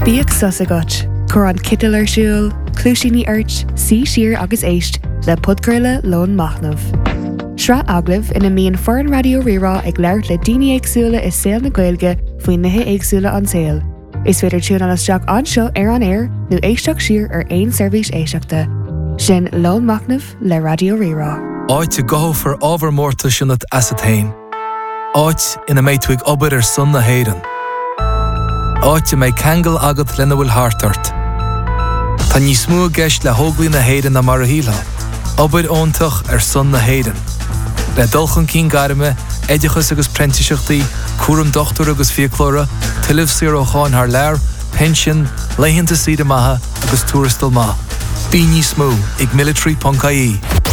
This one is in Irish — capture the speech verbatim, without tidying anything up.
Bíag sus agat, chur an citil ar siúl, clúisíní airt, sí siar agus éist le podcurla lón machnamh. Sra aglah ina míon foran radio rirá ag leirt le daoine éagsúla is saoil na Gaeilge faoin nithe éagsúla an saoil. Is féidir tún an isteach anseo ar an air nó éisteach siar ar aon seirbhís éisteachta. Sin lón machnamh le radio rirá. Áit a goh for ábhar mórta sinat as a tain. Áit ina méid tuig obair ar sun na héireann. Áit a méid cangel agat lena bhfuil háartart. Tá ní smú geist le hóglaí na héireann na mar a híla. Obair óntach ar sun na héireann. Le dulchan cín garime, éidechas agus prentiseachtaí, cuaram dochtúr agus fiaclóra, tilibh siar ó cháin haar leir, pension, leitheanta siad maithe agus túrastal maith. Bí ní smú ag military dot I E.